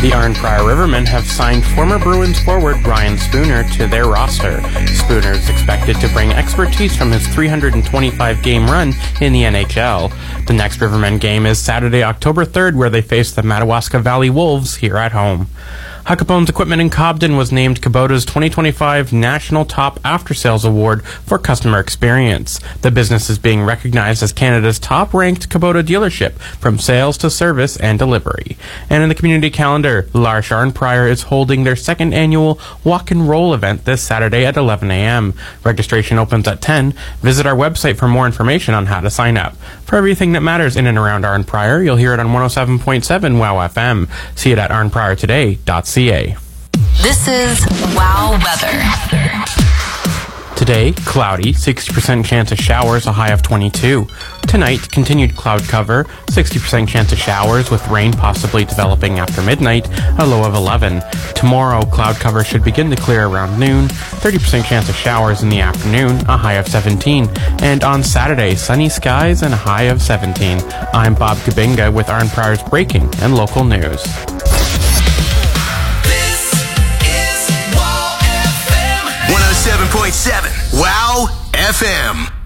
The Arnprior Rivermen have signed former Bruins forward Ryan Spooner to their roster. Spooner is expected to bring expertise from his 325-game run in the NHL. The next Rivermen game is Saturday, October 3rd, where they face the Madawaska Valley Wolves here at home. Huckabones Equipment in Cobden was named Kubota's 2025 National Top After Sales Award for Customer Experience. The business is being recognized as Canada's top-ranked Kubota dealership from sales to service and delivery. And in the community calendar, L'Arche Arnprior is holding their second annual Walk and Roll event this Saturday at 11 a.m. Registration opens at 10. Visit our website for more information on how to sign up. For everything that matters in and around Arnprior, you'll hear it on 107.7 WOW FM. See it at arnpriortoday.ca. This is WOW Weather. Today, cloudy, 60% chance of showers, a high of 22. Tonight, continued cloud cover, 60% chance of showers with rain possibly developing after midnight, a low of 11. Tomorrow, cloud cover should begin to clear around noon, 30% chance of showers in the afternoon, a high of 17. And on Saturday, sunny skies and a high of 17. I'm Bob Kabinga with Arnprior's breaking and local news. 107.7 WOW FM.